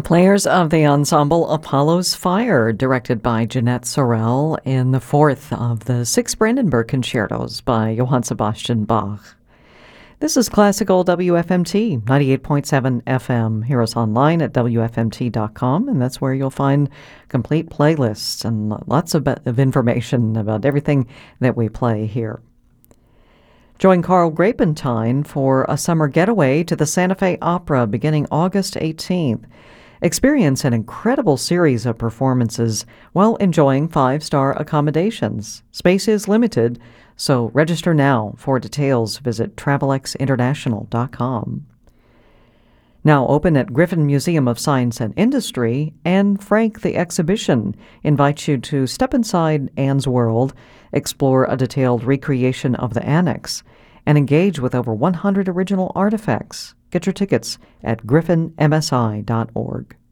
Players of the ensemble Apollo's Fire, directed by Jeanette Sorel, in the fourth of the 6 Brandenburg concertos by Johann Sebastian Bach. This is Classical WFMT, 98.7 FM. Hear us online at WFMT.com, and that's where you'll find complete playlists and lots of information about everything that we play here. Join Carl Grapentine for a summer getaway to the Santa Fe Opera beginning August 18th. Experience an incredible series of performances while enjoying 5-star accommodations. Space is limited, so register now. For details, visit travelexinternational.com. Now open at Griffin Museum of Science and Industry, Anne Frank the Exhibition invites you to step inside Anne's world, explore a detailed recreation of the annex, and engage with over 100 original artifacts. Get your tickets at griffinmsi.org.